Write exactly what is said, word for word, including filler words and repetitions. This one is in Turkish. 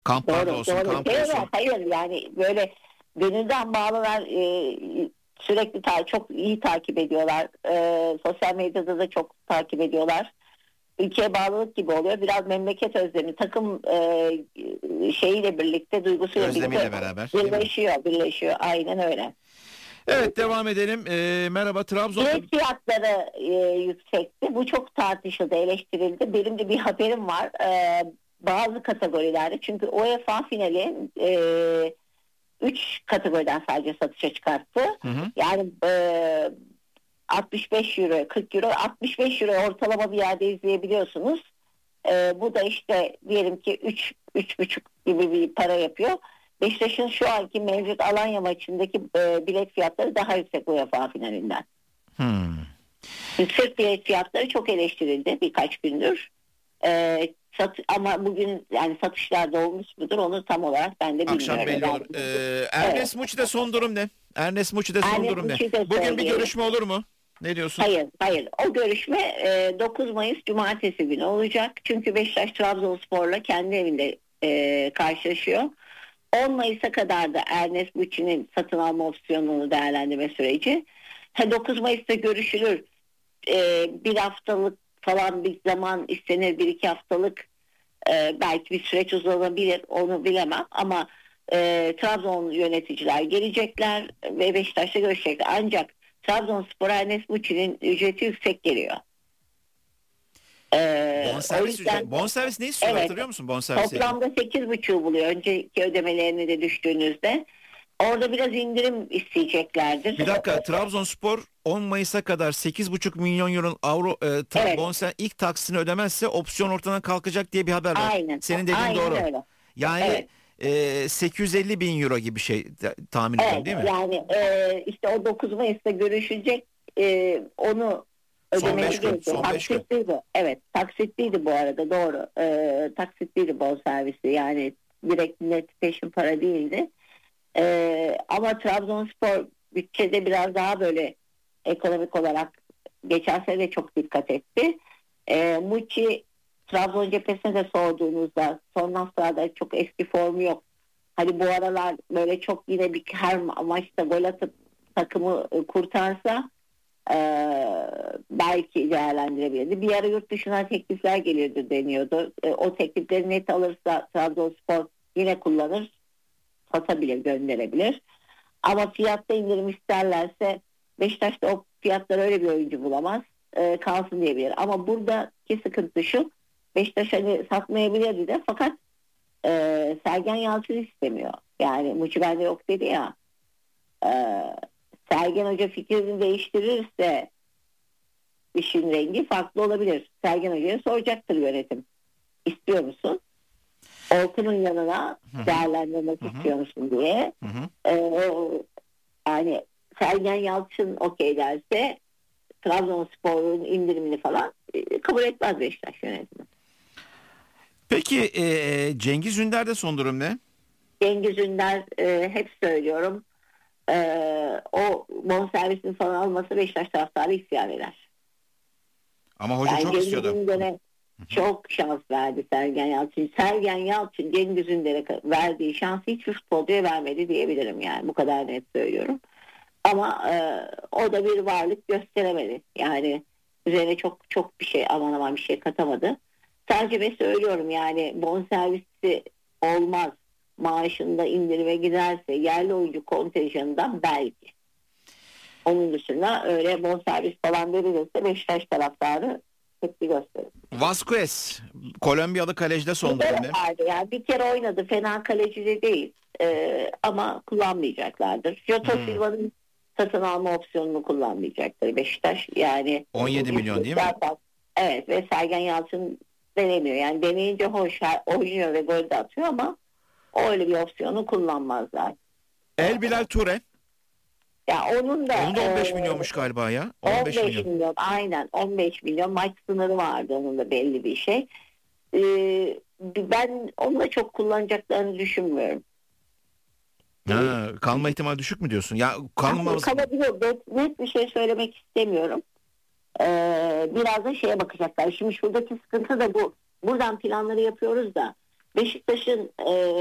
Kamplarda Doğru, olsun, doğru. kamp Şey olsun. var, hayır yani böyle gönülden bağlılar, e, sürekli ta- çok iyi takip ediyorlar. E, sosyal medyada da çok takip ediyorlar. Ülkeye bağlılık gibi oluyor. Biraz memleket özlemi, takım e, şeyiyle birlikte, duygusuyla Özlemiyle birlikte beraber, değil mi? birleşiyor, birleşiyor. Aynen öyle. Evet, devam edelim. Ee, merhaba Trabzon. Bilet fiyatları e, yüksekti. Bu çok tartışıldı, eleştirildi. Benim de bir haberim var. E, bazı kategorilerde, çünkü UEFA finali üç kategoriden sadece satışa çıkarttı. Hı hı. Yani e, altmış beş euro, kırk euro, altmış beş euro ortalama bir yerde izleyebiliyorsunuz. E, bu da işte diyelim ki üç üç buçuk gibi bir para yapıyor. Beşiktaş'ın şu anki mevcut Alanya maçındaki e, bilet fiyatları daha yüksek UEFA finalinden. Hmm. Yüksek bilet fiyatları çok eleştirildi birkaç gündür. E, sat, ama bugün yani satışlar dolmuş mudur onu tam olarak ben de Akşam bilmiyorum. belli olur. Ee, Ernest Muçi'de son durum ne? Ernest Muçi'de son Ernest durum ne? Muçi'de Bugün bir söyleyeyim. görüşme olur mu? Ne diyorsun? Hayır, hayır. O görüşme e, dokuz Mayıs Cumartesi günü olacak. Çünkü Beşiktaş Trabzonspor'la kendi evinde e, karşılaşıyor. on Mayıs'a kadar da Ernest Muçi'nin satın alma opsiyonunu değerlendirme süreci. Ha, dokuz Mayıs'ta görüşülür. E, bir haftalık falan bir zaman istenir, bir iki haftalık e, belki bir süreç uzanabilir, onu bilemem ama e, Trabzon yöneticiler gelecekler ve Beşiktaş'ta görüşecekler. Ancak Trabzonspor Ernest Muçi'nin ücreti yüksek geliyor. Ee, o Bonservis yüzden ücret. Bonservis ne istiyor, evet, hatırlıyor musun bonservisi? toplamda sekiz buçuğu buluyor önceki ödemelerini de düştüğünüzde. Orada biraz indirim isteyeceklerdir. Bir dakika, Trabzonspor on Mayıs'a kadar sekiz buçuk milyon euro avro e, tra- Evet. bonser ilk taksini ödemezse opsiyon ortadan kalkacak diye bir haber var. Aynen. Senin dediğin Aynen doğru. öyle. Yani Evet. e, sekiz yüz elli bin euro gibi şey de- tahmin ediyorum, Evet, değil mi? yani e, işte o dokuz Mayıs'ta görüşecek, e, onu Son ödemesi beş gün, gerekiyor. son beş gün. Taksitliydi. Evet, taksitliydi bu arada, doğru. E, taksitliydi bonservisi, yani direkt net peşin para değildi. E, ama Trabzonspor bütçede biraz daha böyle ekonomik olarak geçen sene de çok dikkat etti. E, Muçi Trabzon cephesine de sorduğunuzda son haftalarda çok eski formu yok. Hani bu aralar böyle çok yine bir her maçta gol atıp takımı kurtarsa e, belki değerlendirebilirdi. Bir ara yurt dışına teklifler geliyordu deniyordu. E, o teklifleri net alırsa Trabzonspor yine kullanır, satabilir, gönderebilir. Ama fiyatta indirim isterlerse Beşiktaş'ta o fiyatlara öyle bir oyuncu bulamaz. E, kalsın diyebilir. Ama buradaki sıkıntı şu: Beşiktaş hani satmayabilirdi de, fakat e, Sergen Yalçın istemiyor. Yani Muçi bende yok dedi ya. E, Sergen Hoca fikrini değiştirirse işin rengi farklı olabilir. Sergen Hoca'ya soracaktır yönetim. İstiyor musun? Orkun'un yanına Hı hı. değerlendirmek Hı hı. istiyor musun diye. Hı hı. E, yani Sergen Yalçın okey derse Trabzonspor'un indirimini falan e, kabul etmez Beşiktaş yönetimi. Peki e, Cengiz Ünder'de son durum ne? Cengiz Ünder, e, hep söylüyorum, e, o bonservisini falan alması Beşiktaş taraftarı isyan eder. Ama hoca Yani çok Cengiz istiyordu. Ünder'e çok şans verdi Sergen Yalçın. Sergen Yalçın Cengiz Ünder'e verdiği şansı hiçbir futbolcuya vermedi diyebilirim, yani bu kadar net söylüyorum. Ama e, o da bir varlık gösteremedi. Yani üzerine çok çok bir şey, aman aman bir şey katamadı. Sadece ben söylüyorum, yani bonservisi olmaz, maaşında indirime giderse yerli oyuncu kontenjanından belki. Onun dışında öyle bonservis falan verilirse Beşiktaş taraftarı tepki gösterir. Vasquez, Kolombiyalı kalecide son Bir durum kere ne? vardı, yani bir kere oynadı, fena kaleci de değil. Ee, ama kullanmayacaklardır. Jota Hmm. Silva'nın satın alma opsiyonunu kullanmayacaktır Beşiktaş. Yani on yedi milyon değil mi? zaten, evet, ve Sergen Yalçın denemiyor. Yani deneyince hoş, oynuyor ve gol de atıyor ama öyle bir opsiyonu kullanmazlar. El Bilal Ture. Ya onun da Onun da on beş e, milyonmuş galiba ya. on beş on beş milyon. milyon, aynen on beş milyon, maç sınırı vardı onun da, belli bir şey. Ee, ben onu da çok kullanacaklarını düşünmüyorum. Ha, kalma ihtimali düşük mü diyorsun? Ya kalmamız... Kalabilir. Net, net bir şey söylemek istemiyorum. Ee, biraz da şeye bakacaklar. Şimdi şuradaki sıkıntı da bu. Buradan planları yapıyoruz da Beşiktaş'ın e,